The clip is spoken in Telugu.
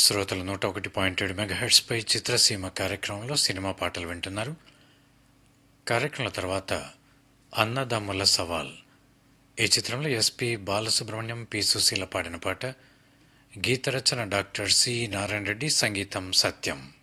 శ్రోతలు 101.7 మెగాహెర్ట్స్పై చిత్రసీమ కార్యక్రమంలో సినిమా పాటలు వింటున్నారు. కార్యక్రమం తర్వాత అన్నదమ్ముల సవాల్ ఈ చిత్రంలో ఎస్పి బాలసుబ్రహ్మణ్యం, పి సుశీల పాడిన పాట. గీత రచన డాక్టర్ సి నారాయణ రెడ్డి, సంగీతం సత్యం.